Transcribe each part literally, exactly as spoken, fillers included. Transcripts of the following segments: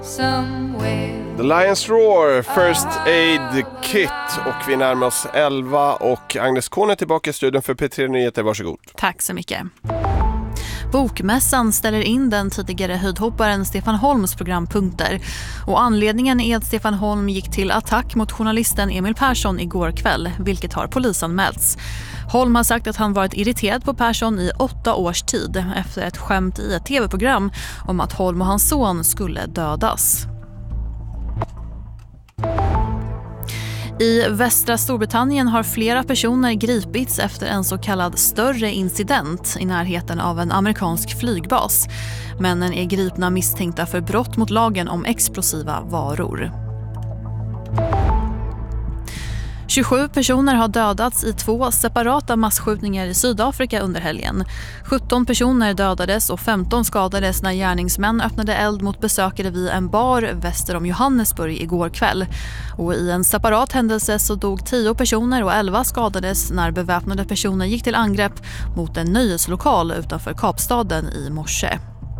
The Lions Roar, First Aid Kit, och vi närmar oss elva och Agnes Kohn är tillbaka i studion för P tre Nyheter, varsågod. Tack så mycket. Bokmässan ställer in den tidigare höjdhopparen Stefan Holms programpunkter, och anledningen är att Stefan Holm gick till attack mot journalisten Emil Persson igår kväll, vilket har polisanmälts. Holm har sagt att han varit irriterad på Persson i åtta års tid efter ett skämt i ett tv-program om att Holm och hans son skulle dödas. I västra Storbritannien har flera personer gripits efter en så kallad större incident i närheten av en amerikansk flygbas. Männen är gripna misstänkta för brott mot lagen om explosiva varor. tjugosju personer har dödats i två separata massskjutningar i Sydafrika under helgen. sjutton personer dödades och femton skadades när gärningsmän öppnade eld mot besökare vid en bar väster om Johannesburg igår kväll. Och i en separat händelse så dog tio personer och elva skadades när beväpnade personer gick till angrepp mot en nöjeslokal utanför Kapstaden i morse.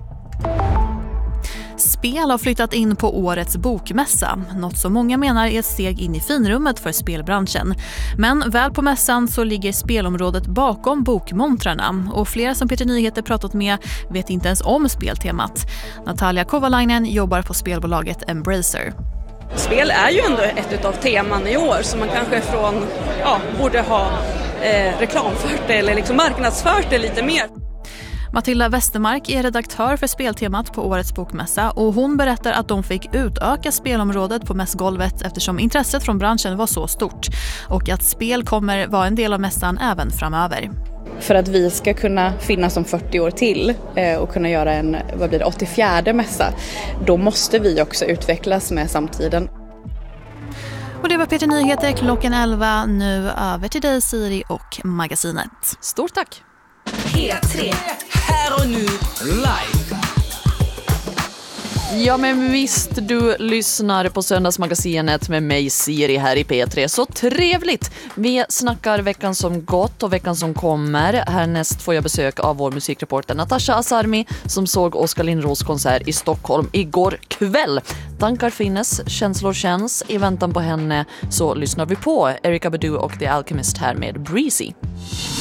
Spel har flyttat in på årets bokmässa, något som många menar är ett steg in i finrummet för spelbranschen. Men väl på mässan så ligger spelområdet bakom bokmontrarna, och flera som P tre Nyheter pratat med vet inte ens om speltemat. Natalia Kovalainen jobbar på spelbolaget Embracer. Spel är ju ändå ett av teman i år, så man kanske från, ja, borde ha eh, reklamfört det eller liksom marknadsfört det lite mer. Matilda Westermark är redaktör för speltemat på årets bokmässa, och hon berättar att de fick utöka spelområdet på mässgolvet eftersom intresset från branschen var så stort, och att spel kommer vara en del av mässan även framöver. För att vi ska kunna finnas om fyrtio år till och kunna göra en, vad blir det, åttiofjärde mässa, då måste vi också utvecklas med samtiden. Och det var P tre Nyheter klockan elva. Nu över till dig, Siri, och magasinet. Stort tack! P tre. Här och nu live. Ja, men visst, du lyssnar på Söndagsmagasinet med mig, Siri, här i P tre. Så trevligt! Vi snackar veckan som gått och veckan som kommer. Härnäst får jag besök av vår musikreporter Natasha Asarmi, som såg Oskar Lindros konsert i Stockholm igår kväll. Tankar finnes, känslor känns. I väntan på henne så lyssnar vi på Erykah Badu och The Alchemist här med Breezy.